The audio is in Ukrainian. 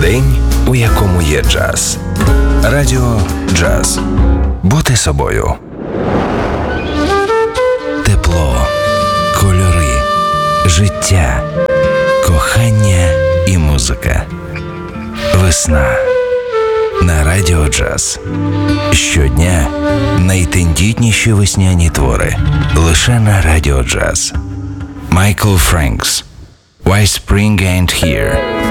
День, у якому є джаз. Радіо Джаз. Бути собою. Тепло, кольори, життя, кохання і музика. Весна. На Радіо Джаз. Щодня найтендітніші весняні твори. Лише на Радіо Джаз. Майкл Френкс. Why Spring Ain't Here.